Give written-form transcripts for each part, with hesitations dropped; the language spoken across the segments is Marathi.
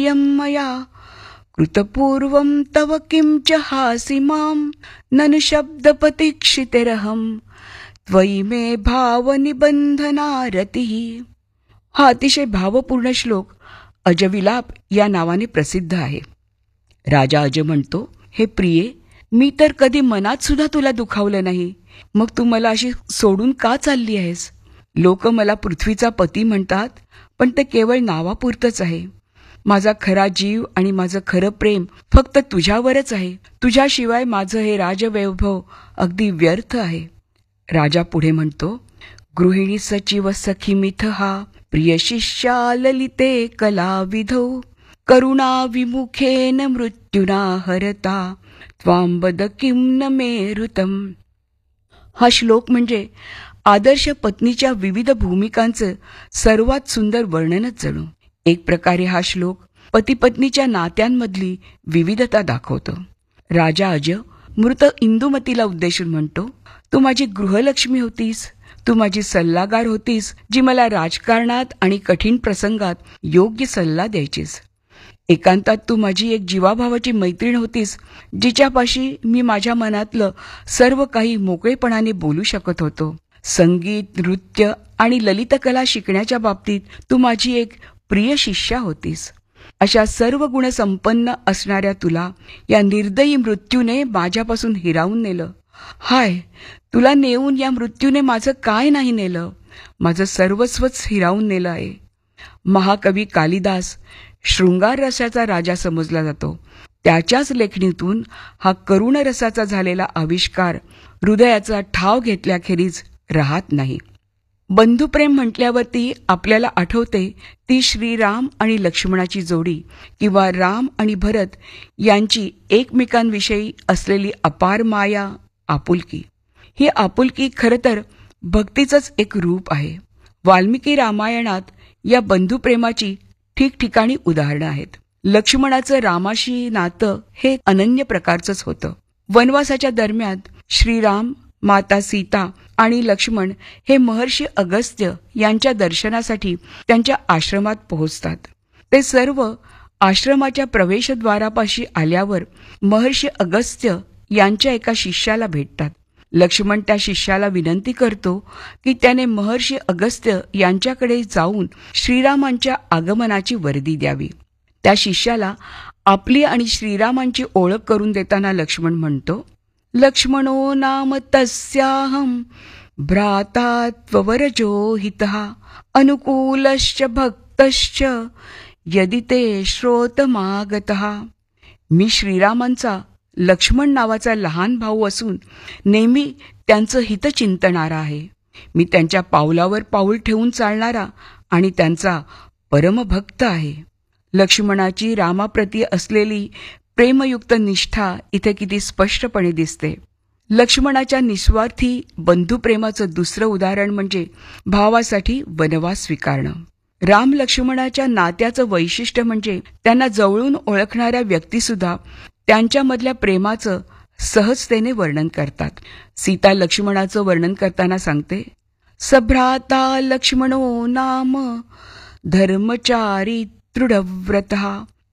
कार्यं मया कृतपूर्वं तव किं च हासि मां ननु शब्दपतीक्षितेरहं त्वयि मे भावनिबंधनारतिः. हा अतिशय भावपूर्ण श्लोक अजविलाप या नावाने प्रसिद्ध आहे. राजा अज म्हणतो, हे प्रिये, मी तर कधी मनात सुद्धा तुला दुखावलं नाही, मग तू मला अशी सोडून का चालली आहेस? लोक मला पृथ्वीचा पती म्हणतात, पण ते केवळ नावापुरतंच आहे. माझा खरा जीव आणि माझं खरं प्रेम फक्त तुझ्यावरच आहे. तुझ्याशिवाय माझं हे राजवैभव अगदी व्यर्थ आहे. राजा पुढे म्हणतो, गृहिणी सचिव सखी मिथ हा प्रिय शिष्या ललिते कलाविधौ करुणा विमुखेन मृत्युना हरता त्वां वद किं न मेरुतम. हा श्लोक म्हणजे आदर्श पत्नीच्या विविध भूमिकांचं सर्वात सुंदर वर्णनच जणू. एक प्रकारे हा श्लोक पती पत्नीच्या नात्यांमधली विविधता दाखवतो. राजा अज मृत इंदुमतीला उद्देशून म्हणतो, तू माझी गृहलक्ष्मी होतीस, तू माझी सल्लागार होतीस, जी मला राजकारणात आणि कठीण प्रसंगात योग्य सल्ला द्यायचीस. एकांतात तू माझी एक जीवाभावाची मैत्रीण होतीस, जिच्यापाशी मी माझ्या मनातलं सर्व काही मोकळेपणाने बोलू शकत होतो. संगीत, नृत्य आणि ललितकला शिकण्याच्या बाबतीत तू माझी एक प्रिय शिष्या होतीस. अशा सर्व गुणसंपन्न असणाऱ्या तुला या निर्दयी मृत्यूने माझ्यापासून हिरावून नेलं. हाय, तुला नेऊन या मृत्यूने माझं काय नाही नेलं, माझं सर्वस्वच हिरावून नेलं आहे. महाकवी कालिदास शृंगार रसाचा राजा समजला जातो. त्याच्याच लेखणीतून हा करुण रसाचा झालेला आविष्कार हृदयाचा ठाव घेतल्याखेरीज राहत नाही. बंधुप्रेम म्हटल्यावरती आपल्याला आठवते ती श्रीराम आणि लक्ष्मणाची जोडी किंवा राम आणि भरत यांची एकमेकांविषयी असलेली अपार माया, आपुलकी. ही आपुलकी खरं तर भक्तीचंच एक रूप आहे. वाल्मिकी रामायणात या बंधुप्रेमाची ठिकठिकाणी उदाहरणं आहेत. लक्ष्मणाचं रामाशी नातं हे अनन्य प्रकारचंच होतं. वनवासाच्या दरम्यान श्रीराम, माता सीता आणि लक्ष्मण हे महर्षी अगस्त्य यांच्या दर्शनासाठी त्यांच्या आश्रमात पोहोचतात. ते सर्व आश्रमाच्या प्रवेशद्वारापाशी आल्यावर महर्षी अगस्त्य यांच्या एका शिष्याला भेटतात. लक्ष्मण त्या शिष्याला विनंती करतो की त्याने महर्षी अगस्त्य यांच्याकडे जाऊन श्रीरामांच्या आगमनाची वर्दी द्यावी. त्या शिष्याला आपली आणि श्रीरामांची ओळख करून देताना लक्ष्मण म्हणतो, लक्ष्मणो नाम तस्याहं भ्राता त्ववरजो हितः अनुकूलश्च भक्तश्च यदि ते श्रोतमागतः. मी श्रीरामांचा लक्ष्मण नावाचा लहान भाऊ असून नेहमी त्यांचं हित चिंतणारा आहे. मी त्यांच्या पावलावर पाऊल ठेवून चालणारा आणि त्यांचा परमभक्त आहे. लक्ष्मणाची रामाप्रती असलेली प्रेमयुक्त निष्ठा इथे किती स्पष्टपणे दिसते. लक्ष्मणाच्या निस्वार्थी बंधुप्रेमाचं दुसरं उदाहरण म्हणजे भावासाठी वनवास स्वीकारणं. राम लक्ष्मणाच्या नात्याचं वैशिष्ट्य म्हणजे त्यांना जवळून ओळखणाऱ्या व्यक्तीसुद्धा त्यांच्यामधल्या प्रेमाचं सहजतेने वर्णन करतात. सीता लक्ष्मणाचं वर्णन करताना सांगते, सभ्राता लक्ष्मणो नाम धर्मचारी दृढव्रतः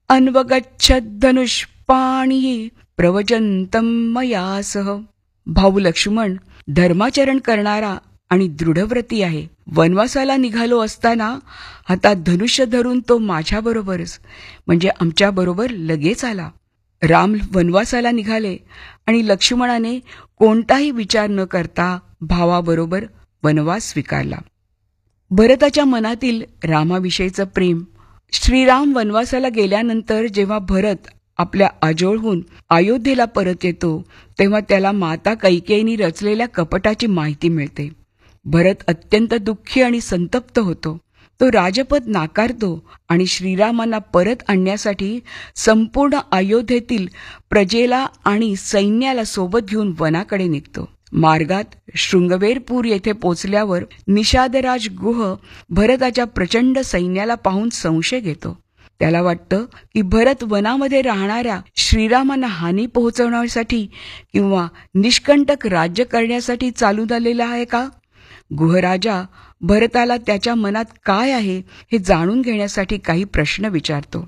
अन्वगच्छद्धनुष्पाणि प्रवजंतम मया सह. भाऊ लक्ष्मण धर्माचरण करणारा आणि दृढव्रती आहे. वनवासाला निघालो असताना हातात धनुष्य धरून तो माझ्याबरोबरच म्हणजे आमच्याबरोबर लगेच आला. राम वनवासाला निघाले आणि लक्ष्मणाने कोणताही विचार न करता भावाबरोबर वनवास स्वीकारला. भरताच्या मनातील रामाविषयीचं प्रेम. श्रीराम वनवासाला गेल्यानंतर जेव्हा भरत आपल्या आजोळहून अयोध्येला परत येतो तेव्हा त्याला माता कैकेयीने रचलेल्या कपटाची माहिती मिळते. भरत अत्यंत दुःखी आणि संतप्त होतो. तो राजपद नाकारतो आणि श्रीरामांना परत आणण्यासाठी संपूर्ण अयोध्येतील प्रजेला आणि सैन्याला सोबत घेऊन वनाकडे निघतो. मार्गात शृंगवेरपूर येथे पोचल्यावर निषादराज गुह भरताच्या प्रचंड सैन्याला पाहून संशय घेतो. त्याला वाटतं की भरत वनामध्ये राहणाऱ्या श्रीरामांना हानी पोहोचवण्यासाठी किंवा निष्कंटक राज्य करण्यासाठी चालू झालेला आहे का. गुहराजा भरताला त्याच्या मनात काय आहे हे जाणून घेण्यासाठी काही प्रश्न विचारतो.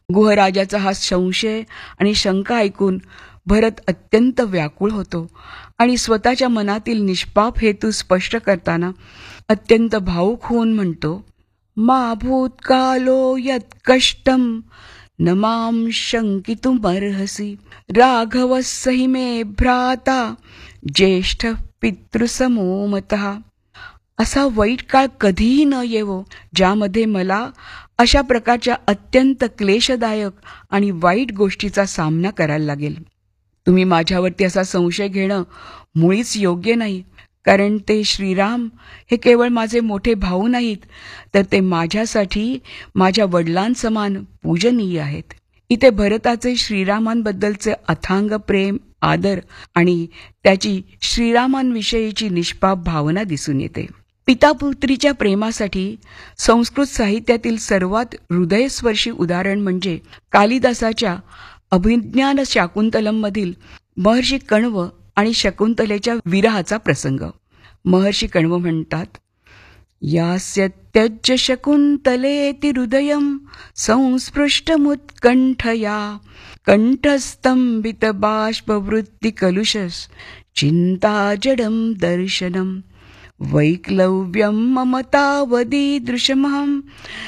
गुहराजाचा हा संशय आणि शंका ऐकून भरत अत्यंत व्याकुळ होतो आणि स्वतःच्या मनातील निष्पाप हेतू स्पष्ट करताना अत्यंत भावुक होऊन म्हणतो, मा भूतकालो यत् कष्टम न मां शंकितुमर्हसि राघवस्सहि मे भ्राता ज्येष्ठ पितृसमो मतः. असा वाईट काळ कधीही न येवो ज्यामध्ये मला अशा प्रकारच्या अत्यंत क्लेशदायक आणि वाईट गोष्टीचा सामना करायला लागेल. तुम्ही माझ्यावरती असा संशय घेणं मुळीच योग्य नाही, कारण ते श्रीराम हे केवळ माझे मोठे भाऊ नाहीत, तर ते माझ्यासाठी माझ्या वडिलांसमान पूजनीय आहेत. इथे भरताचे श्रीरामांबद्दलचे अथांग प्रेम, आदर आणि त्याची श्रीरामांविषयीची निष्पाप भावना दिसून येते. पितापुत्रीच्या प्रेमासाठी संस्कृत साहित्यातील सर्वात हृदयस्पर्शी उदाहरण म्हणजे कालिदासाच्या अभिज्ञान शाकुंतलममधील महर्षी कण्व आणि शकुंतलेच्या विरहाचा प्रसंग. महर्षी कण्व म्हणतात, यास्य त्यज्य शकुंतलेति हृदयं संस्पृष्टमुत्कंठया कंठस्तंभित बाष्पवृत्ति कलुषस चिंता जडम दर्शनम वैक्लव्यं ममतावदीदृशमहं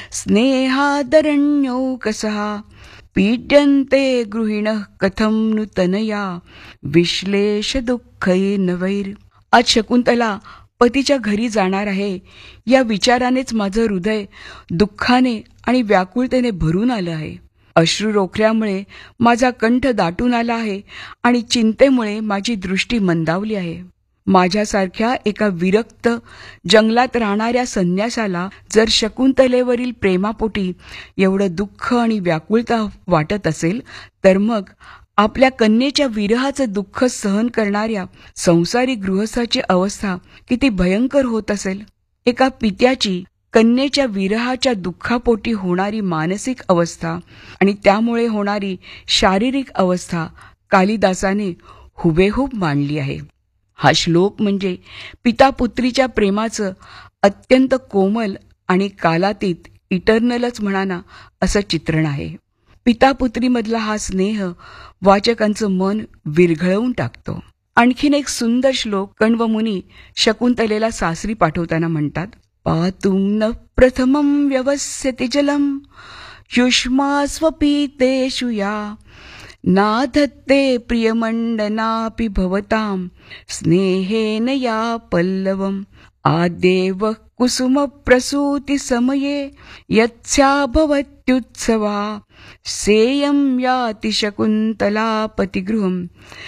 स्नेहादरण्यौकसः पीड्यन्ते गृहिणः कथं नु तनया विश्लेष दुःखैर्न वैर. आज शकुंतला पतीच्या घरी जाणार आहे या विचारानेच माझं हृदय दुःखाने आणि व्याकुळतेने भरून आलं आहे. अश्रू रोखल्यामुळे माझा कंठ दाटून आला आहे आणि चिंतेमुळे माझी दृष्टी मंदावली आहे. माझ्यासारख्या एका विरक्त जंगलात राहणाऱ्या संन्यासाला जर शकुंतलेवरील प्रेमापोटी एवढं दुःख आणि व्याकुळता वाटत असेल, तर मग आपल्या कन्येच्या विरहाचं दुःख सहन करणाऱ्या संसारी गृहस्थाची अवस्था किती भयंकर होत असेल. एका पित्याची कन्येच्या विरहाच्या दुःखापोटी होणारी मानसिक अवस्था आणि त्यामुळे होणारी शारीरिक अवस्था कालिदासाने हुबेहूब मांडली आहे. हा श्लोक म्हणजे पितापुत्रीच्या प्रेमाचं अत्यंत कोमल आणि कालातीत इटर्नलच म्हणाना असं चित्रण आहे. पितापुत्रीमधला हा स्नेह वाचकांचं मन विरघळवून टाकतो. आणखीन एक सुंदर श्लोक कण्व मुनी शकुंतलेला सासरी पाठवताना म्हणतात, पातुं न प्रथमं व्यवस्यति जलम युष्मास्वपीतेषु या नाधत्ते प्रियमण्डनापि भवतां स्नेहेन या पल्लवम् आदेव कुसुम प्रसूति समये यत्स्या भवत्युत्सवा सेयं याति शकुंतला पतिगृहं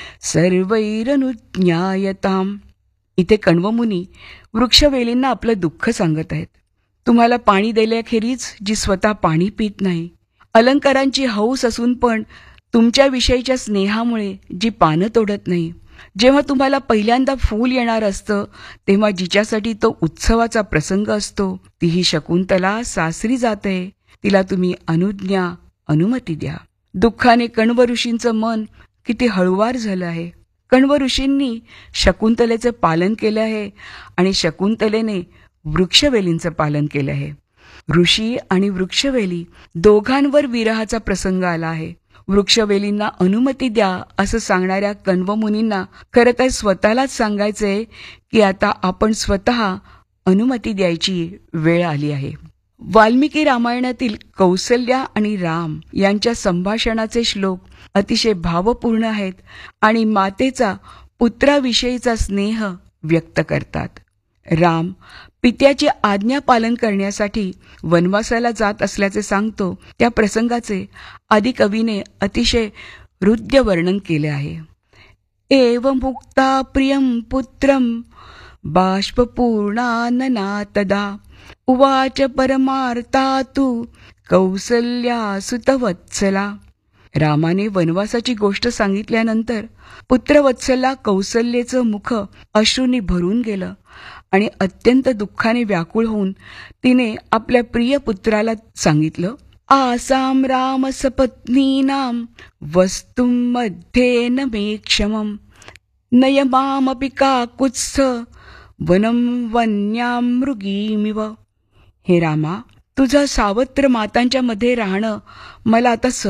सर्वैरनुज्ञायताम्. इथे कण्वमुनी वृक्षवेलींना आपलं दुःख सांगत आहेत. तुम्हाला पाणी दिल्याखेरीज जी स्वतः पाणी पित नाही, अलंकारांची हौस असून पण तुमच्याविषयीच्या स्नेहामुळे जी पानं तोडत नाही, जेव्हा तुम्हाला पहिल्यांदा फूल येणार असतं तेव्हा जिच्यासाठी तो उत्सवाचा प्रसंग असतो, तीही शकुंतला सासरी जाते, तिला तुम्ही अनुमती द्या. दुःखाने कण्व ऋषींचं मन किती हळुवार झालं आहे. कण्व ऋषींनी शकुंतलेचं पालन केलं आहे आणि शकुंतलेने वृक्षवेलींचं पालन केलं आहे. ऋषी आणि वृक्षवेली दोघांवर विरहाचा प्रसंग आला आहे. वृक्षवेलींना अनुमती द्या असं सांगणाऱ्या कण्व मुनींना खरं तर स्वतःलाच सांगायचंय की आता आपण स्वतः अनुमती द्यायची वेळ आली आहे. वाल्मिकी रामायणातील कौसल्या आणि राम यांच्या संभाषणाचे श्लोक अतिशय भावपूर्ण आहेत आणि मातेचा पुत्राविषयीचा स्नेह व्यक्त करतात. राम पित्याची आज्ञा पालन करण्यासाठी वनवासाला जात असल्याचे सांगतो त्या प्रसंगाचे आदिकवीने अतिशय हृद्य वर्णन केले आहे. एव मुक्ता प्रियं पुत्रं बाष्पूर्णानना तदा उवाच परमार्था तु कौसल्या सुतवत्सला. रामाने वनवासाची गोष्ट सांगितल्यानंतर पुत्रवत्सला कौसल्येचं मुख अश्रूंनी भरून गेलं आणि अत्यंत दुःखाने व्याकुळ होऊन तिने आपल्या प्रिय पुत्राला सांगितलं, आसाम राम सपत्नीनां वस्तुं मध्ये न मे क्षमं नयमामपि काकुत्स्थ वनं वन्यां मृगीमिव. हे रामा, तुझं सावत्र मातांच्या मध्ये राहणं मला आता